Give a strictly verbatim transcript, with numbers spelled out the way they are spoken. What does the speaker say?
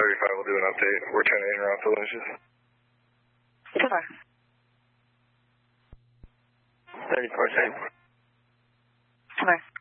thirty-five will do an update. We're ten eight around Delicious. Goodbye. thirty-four ten. Goodbye.